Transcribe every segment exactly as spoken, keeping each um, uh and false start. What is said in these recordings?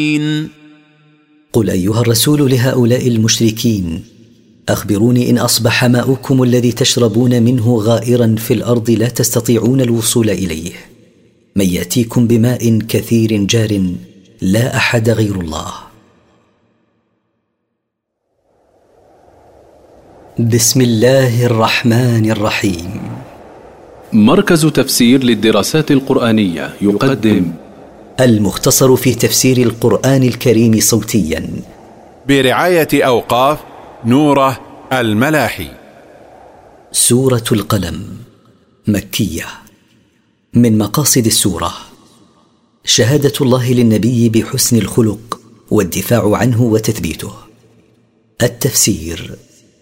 قل أيها الرسول لهؤلاء المشركين: أخبروني إن أصبح ماؤكم الذي تشربون منه غائرا في الأرض لا تستطيعون الوصول إليه، من يأتيكم بماء كثير جار لا أحد غير الله. بسم الله الرحمن الرحيم. مركز تفسير للدراسات القرآنية يقدم المختصر في تفسير القرآن الكريم صوتيا برعاية أوقاف نوره الملاحي. سورة القلم، مكية. من مقاصد السورة شهادة الله للنبي بحسن الخلق والدفاع عنه وتثبيته. التفسير: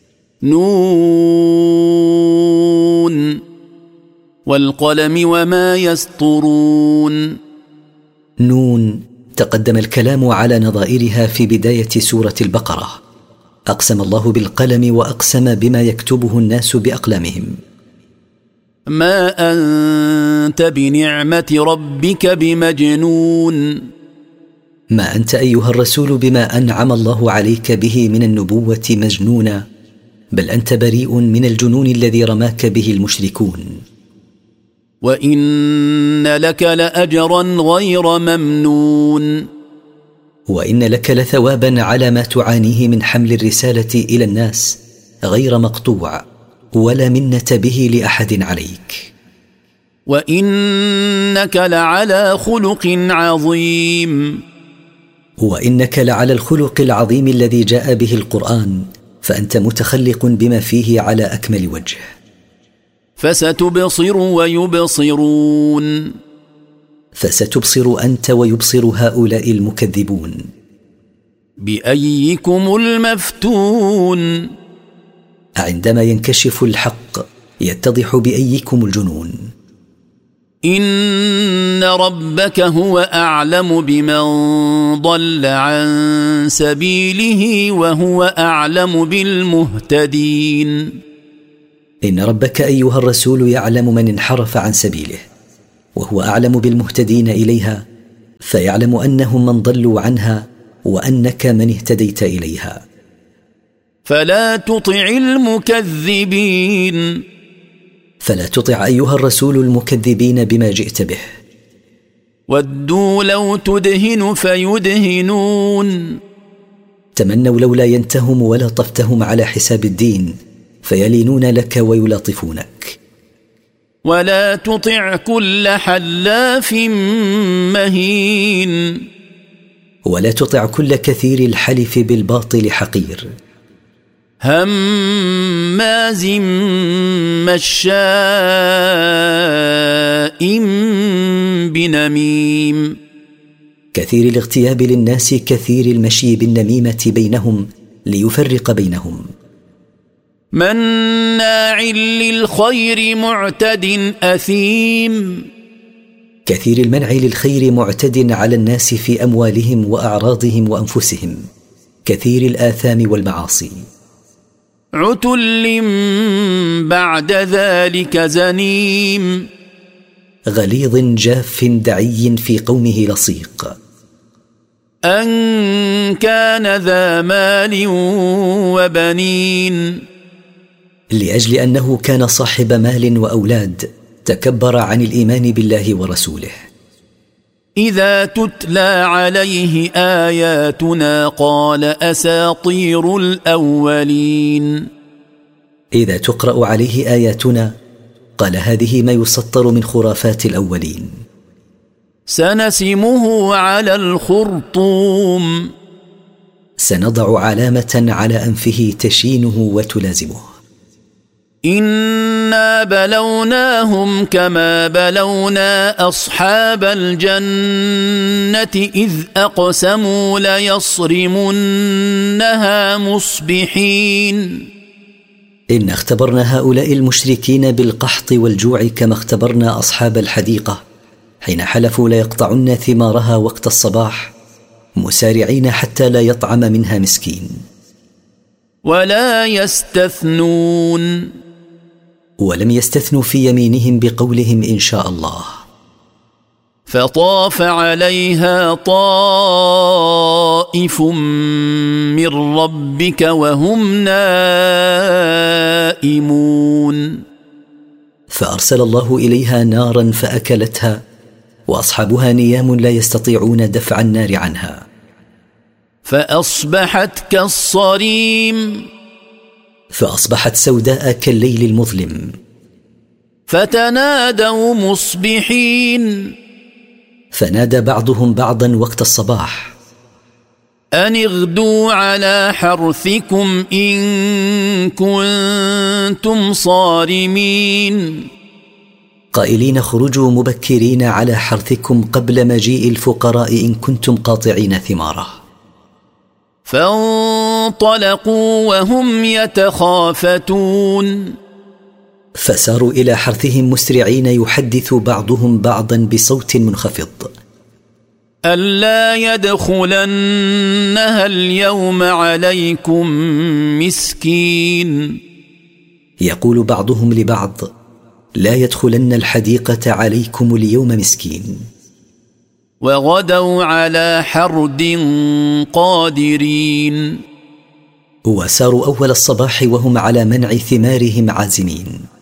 نون والقلم وما يسطرون. نون تقدم الكلام على نظائرها في بداية سورة البقرة. أقسم الله بالقلم وأقسم بما يكتبه الناس بأقلامهم. ما أنت بنعمة ربك بمجنون. ما أنت أيها الرسول بما أنعم الله عليك به من النبوة مجنونا، بل أنت بريء من الجنون الذي رماك به المشركون. وإن لك لأجرا غير ممنون. وإن لك لثوابا على ما تعانيه من حمل الرسالة إلى الناس غير مقطوع، ولا منة به لأحد عليك. وإنك لعلى خلق عظيم. وإنك لعلى الخلق العظيم الذي جاء به القرآن، فأنت متخلق بما فيه على أكمل وجه. فستبصر ويبصرون. فستبصر أنت ويبصر هؤلاء المكذبون. بأيكم المفتون. عندما ينكشف الحق يتضح بأيكم الجنون. إن ربك هو أعلم بمن ضل عن سبيله وهو أعلم بالمهتدين. إن ربك أيها الرسول يعلم من انحرف عن سبيله، وهو أعلم بالمهتدين إليها، فيعلم أنهم من ضلوا عنها وأنك من اهتديت إليها. فلا تطع المكذبين. فلا تطع أيها الرسول المكذبين بما جئت به. ودوا لو تدهن فيدهنون. تمنوا لولا ينتهم ولا طفتهم على حساب الدين، فيلينون لك ويلاطفونك. ولا تطع كل حلاف مهين. ولا تطع كل كثير الحلف بالباطل حقير. هماز مشاء بنميم. كثير الاغتياب للناس، كثير المشي بالنميمة بينهم ليفرق بينهم. مناع للخير معتد أثيم. كثير المنع للخير معتد على الناس في أموالهم وأعراضهم وأنفسهم، كثير الآثام والمعاصي. عتل بعد ذلك زنيم. غليظ جاف دعي في قومه لصيق. أن كان ذا مال وبنين. لأجل أنه كان صاحب مال وأولاد تكبر عن الإيمان بالله ورسوله. إذا تتلى عليه آياتنا قال أساطير الأولين. إذا تقرأ عليه آياتنا قال هذه ما يسطر من خرافات الأولين. سنسمه على الخرطوم. سنضع علامة على أنفه تشينه وتلازمه. إنا بلوناهم كما بلونا أصحاب الجنة إذ أقسموا ليصرمنها مصبحين. إن اختبرنا هؤلاء المشركين بالقحط والجوع كما اختبرنا أصحاب الحديقة حين حلفوا ليقطعن ثمارها وقت الصباح، مسارعين حتى لا يطعم منها مسكين. ولا يستثنون. ولم يستثنوا في يمينهم بقولهم إن شاء الله. فطاف عليها طائف من ربك وهم نائمون فأرسل الله إليها نارا فأكلتها وأصحابها نيام لا يستطيعون دفع النار عنها. فأصبحت كالصريم فأصبحت سوداء كالليل المظلم. فتنادوا مصبحين فنادى بعضهم بعضا وقت الصباح: أن اغدوا على حرثكم إن كنتم صارمين، قائلين: خرجوا مبكرين على حرثكم قبل مجيء الفقراء إن كنتم قاطعين ثماره. فانطلقوا وهم يتخافتون فساروا إلى حرثهم مسرعين يحدث بعضهم بعضا بصوت منخفض: ألا يدخلنها اليوم عليكم مسكين. يقول بعضهم لبعض: لا يدخلن الحديقة عليكم اليوم مسكين. وغدوا على حرد قادرين. وساروا أول الصباح وهم على منع ثمارهم عازمين.